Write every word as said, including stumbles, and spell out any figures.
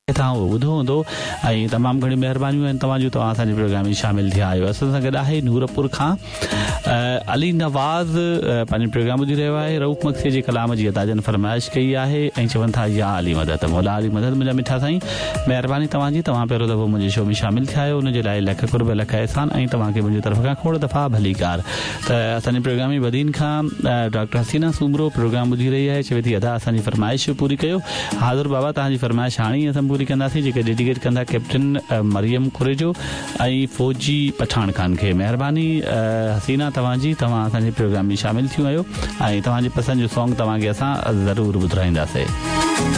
तव्हां ॿुधो हूंदो ऐं तमामु घणी महिरबानियूं आहिनि तव्हां जूं तव्हां असांजे प्रोग्राम में शामिल थिया आहियो। असां सां गॾु आहे नूरपुर खां अली नवाज़ पंहिंजो प्रोग्राम ॿुधी रहियो आहे। रऊफ़ मक्सी जे कलाम जी अदाजन फरमाइश कई आहे ऐं चवनि था या अली मदद मौला अली मदद मुंहिंजा मिठा साईं महिरबानी तव्हांजी। तव्हां पहिरियों दफ़ो मुंहिंजे शो में शामिल थिया आहियो, हुनजे लाइ लख कुर्ब लख एहसान ऐं तव्हांखे मुंहिंजी तरफ़ खां खोड़ दफ़ा भली कार। त असांजे प्रोग्राम में वधीन खां डॉक्टर हसीना सूमरो प्रोग्राम ॿुधी रही आहे, चवे थी अदा असांजी फरमाइश पूरी कयो। हाज़ुर बाबा तव्हांजी फरमाइश हाणे ई असां पूरी कंदासीं, जेके डेडिकेट कंदा कैप्टन मरियम कुरेजो ऐं फौजी पठान खान खे। महिरबानी हसीना तव्हांजी, तव्हां असांजे प्रोग्राम में शामिल थियूं आहियो ऐं तव्हांजे पसंदि जो सॉन्ग तव्हांखे असां ज़रूरु ॿुधाईंदासीं।